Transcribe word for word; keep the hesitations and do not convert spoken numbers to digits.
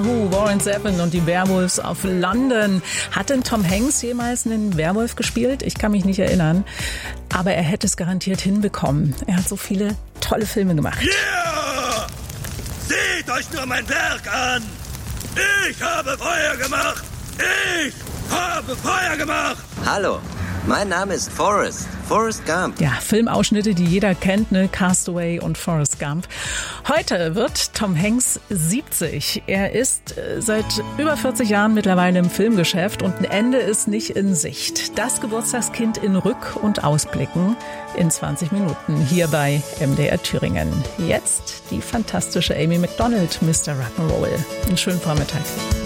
Who, Warren Zevon und die Werewolves of London. Hat denn Tom Hanks jemals einen Werwolf gespielt? Ich kann mich nicht erinnern. Aber er hätte es garantiert hinbekommen. Er hat so viele tolle Filme gemacht. Yeah! Seht euch nur mein Werk an! Ich habe Feuer gemacht! Ich habe Feuer gemacht! Hallo, mein Name ist Forrest. Forrest Gump. Ja, Filmausschnitte, die jeder kennt, ne? Castaway und Forrest Gump. Heute wird Tom Hanks siebzig. Er ist seit über vierzig Jahren mittlerweile im Filmgeschäft und ein Ende ist nicht in Sicht. Das Geburtstagskind in Rück- und Ausblicken in zwanzig Minuten hier bei M D R Thüringen. Jetzt die fantastische Amy Macdonald, Mister Rock'n'Roll. Einen schönen Vormittag.